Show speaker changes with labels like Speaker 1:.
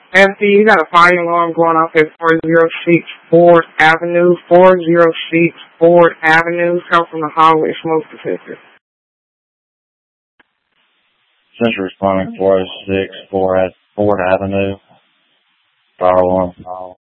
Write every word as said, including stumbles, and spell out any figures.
Speaker 1: F D, you got a fire alarm going off at four oh six Ford Avenue. four oh six Ford Avenue. Come from the hallway, smoke detector.
Speaker 2: Central responding four oh six Ford Avenue. Fire alarm.